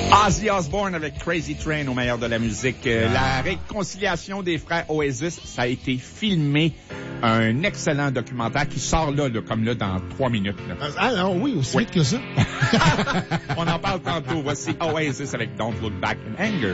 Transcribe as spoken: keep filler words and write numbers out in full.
Ozzy Osbourne avec Crazy Train au meilleur de la musique. Euh, la réconciliation des frères Oasis, ça a été filmé. Un excellent documentaire qui sort là, là comme là, dans trois minutes. Là. Ah non, oui, aussi oui. vite que ça. On en parle tantôt. Voici Oasis avec Don't Look Back in Anger.